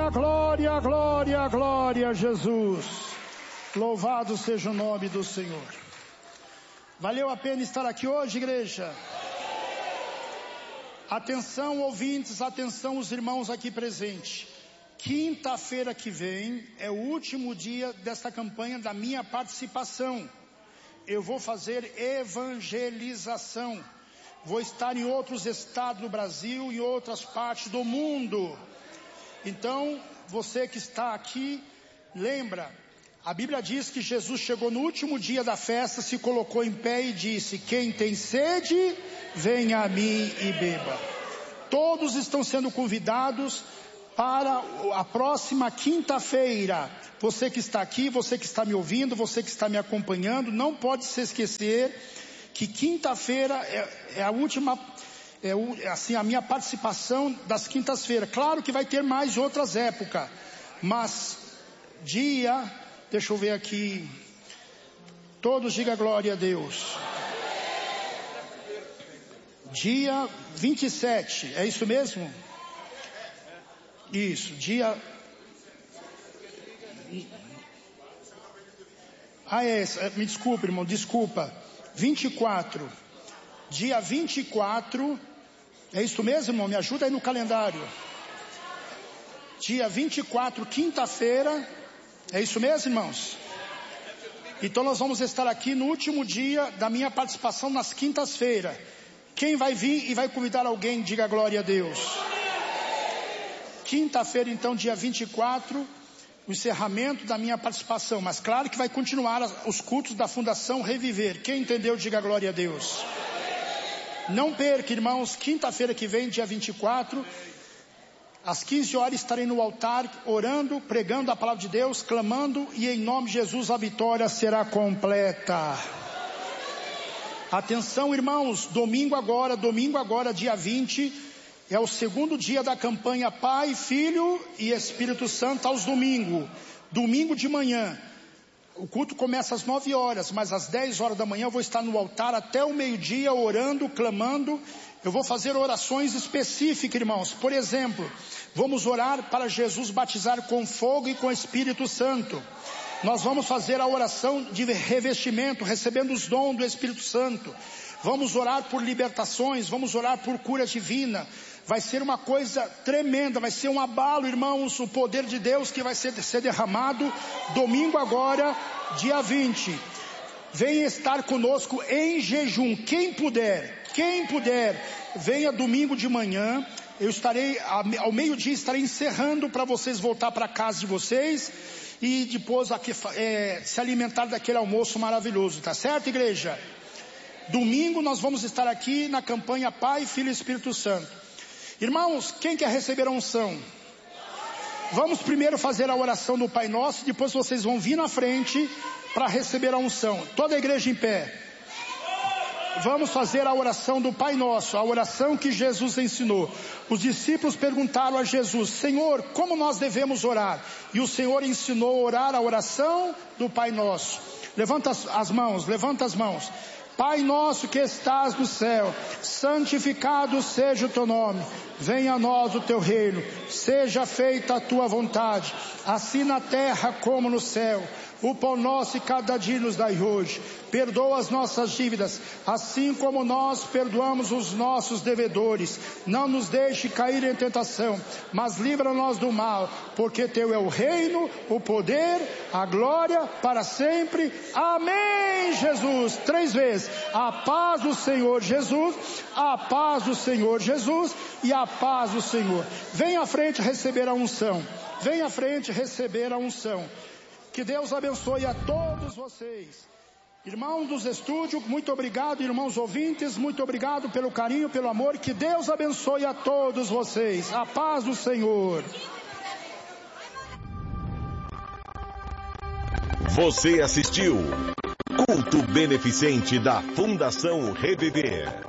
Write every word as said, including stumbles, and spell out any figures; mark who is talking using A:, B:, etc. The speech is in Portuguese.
A: glória, glória, glória, glória a Jesus. Louvado seja o nome do Senhor. Valeu a pena estar aqui hoje, igreja? Atenção, ouvintes, atenção, os irmãos aqui presentes. Quinta-feira que vem é o último dia desta campanha da minha participação. Eu vou fazer evangelização. Vou estar em outros estados do Brasil e outras partes do mundo. Então, você que está aqui, lembra, a Bíblia diz que Jesus chegou no último dia da festa, se colocou em pé e disse: quem tem sede, venha a mim e beba. Todos estão sendo convidados para a próxima quinta-feira. Você que está aqui, você que está me ouvindo, você que está me acompanhando, não pode se esquecer que quinta-feira é, é a última, é, assim, a minha participação das quintas-feiras. Claro que vai ter mais outras épocas, mas dia, deixa eu ver aqui, todos digam glória a Deus. Dia vinte e sete, é isso mesmo? Isso, dia... Ah, é, me desculpa, irmão, desculpa. vinte e quatro, dia vinte e quatro, é isso mesmo, irmão? Me ajuda aí no calendário. Dia vinte e quatro, quinta-feira, é isso mesmo, irmãos? Então nós vamos estar aqui no último dia da minha participação nas quintas-feiras. Quem vai vir e vai convidar alguém, diga glória a Deus. Quinta-feira, então, dia vinte e quatro, o encerramento da minha participação. Mas claro que vai continuar os cultos da Fundação Reviver. Quem entendeu, diga glória a Deus. Não perca, irmãos, quinta-feira que vem, dia vinte e quatro, às quinze horas estarei no altar, orando, pregando a palavra de Deus, clamando, e em nome de Jesus a vitória será completa. Atenção, irmãos, domingo agora, domingo agora, dia vinte, é o segundo dia da campanha Pai, Filho e Espírito Santo aos domingos. Domingo de manhã. O culto começa às nove horas, mas às dez horas da manhã eu vou estar no altar até o meio-dia, orando, clamando. Eu vou fazer orações específicas, irmãos. Por exemplo, vamos orar para Jesus batizar com fogo e com Espírito Santo. Nós vamos fazer a oração de revestimento, recebendo os dons do Espírito Santo. Vamos orar por libertações, vamos orar por cura divina. Vai ser uma coisa tremenda, vai ser um abalo, irmãos, o poder de Deus que vai ser, ser derramado domingo agora, dia vinte. Venha estar conosco em jejum, quem puder, quem puder, venha domingo de manhã. Eu estarei, ao meio-dia estarei encerrando para vocês voltar para a casa de vocês e depois aqui, é, se alimentar daquele almoço maravilhoso, tá certo, igreja? Domingo nós vamos estar aqui na campanha Pai, Filho e Espírito Santo. Irmãos, quem quer receber a unção? Vamos primeiro fazer a oração do Pai Nosso, depois vocês vão vir na frente para receber a unção. Toda a igreja em pé. Vamos fazer a oração do Pai Nosso, a oração que Jesus ensinou. Os discípulos perguntaram a Jesus: Senhor, como nós devemos orar? E o Senhor ensinou a orar a oração do Pai Nosso. Levanta as, as mãos, levanta as mãos. Pai nosso que estás no céu, santificado seja o teu nome, venha a nós o teu reino, seja feita a tua vontade, assim na terra como no céu. O pão nosso e cada dia nos dai hoje. Perdoa as nossas dívidas, assim como nós perdoamos os nossos devedores. Não nos deixe cair em tentação, mas livra-nos do mal, porque teu é o reino, o poder, a glória para sempre. Amém, Jesus. Três vezes. A paz do Senhor Jesus, a paz do Senhor Jesus e a paz do Senhor. Venha à frente receber a unção. Venha à frente receber a unção. Que Deus abençoe a todos vocês. Irmãos dos estúdios, muito obrigado. Irmãos ouvintes, muito obrigado pelo carinho, pelo amor. Que Deus abençoe a todos vocês. A paz do Senhor.
B: Você assistiu Culto Beneficente da Fundação Reviver.